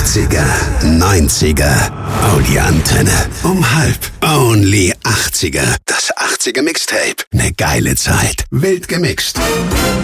80er, 90er, Audi-Antenne. Um 1:30. Only 80er. Das 80er Mixtape. Ne geile Zeit. Wild gemixt.